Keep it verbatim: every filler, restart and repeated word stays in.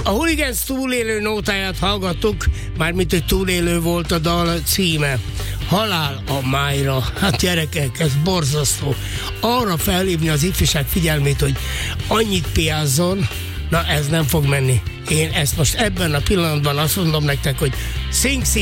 A Hooligans túlélő nótáját hallgattuk, mármint, hogy túlélő volt a dal címe. Halál a májra. Hát gyerekek, ez borzasztó. Arra felhívni az ifjúság figyelmét, hogy annyit piázzon, na ez nem fog menni. Én ezt most ebben a pillanatban azt mondom nektek, hogy sing, sing.